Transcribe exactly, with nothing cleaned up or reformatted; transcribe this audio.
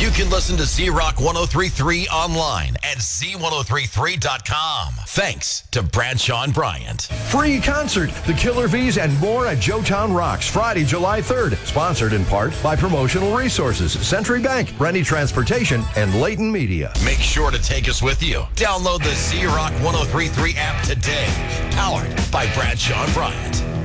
You can listen to Z-Rock one oh three point three online at Z ten thirty-three dot com. Thanks to Bradshaw and Bryant. Free concert, The Killer V's, and more at Joetown Rocks, Friday, July third. Sponsored in part by Promotional Resources, Century Bank, Rennie Transportation, and Leighton Media. Make sure to take us with you. Download the Z-Rock one oh three point three app today. Powered by Bradshaw and Bryant.